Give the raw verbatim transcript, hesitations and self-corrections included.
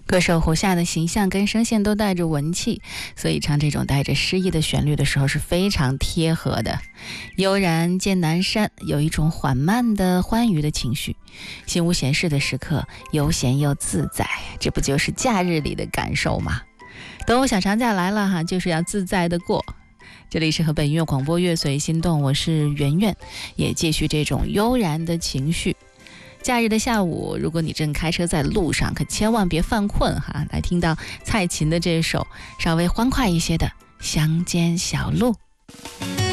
歌手胡夏的形象跟声线都带着文气，所以唱这种带着诗意的旋律的时候是非常贴合的。悠然见南山，有一种缓慢的欢愉的情绪，心无闲事的时刻，悠闲又自在，这不就是假日里的感受吗？端午小长假来了哈，就是要自在的过。这里是河北音乐广播乐随心动，我是圆圆，也继续这种悠然的情绪。假日的下午，如果你正开车在路上，可千万别犯困哈！来听到蔡琴的这首稍微欢快一些的《乡间小路》。